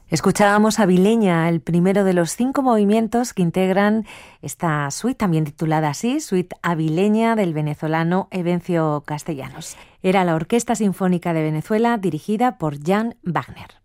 Escuchábamos Avileña, el primero de los 5 movimientos que integran esta suite, también titulada así, Suite Avileña del venezolano Evencio Castellanos. Era la Orquesta Sinfónica de Venezuela dirigida por Jan Wagner.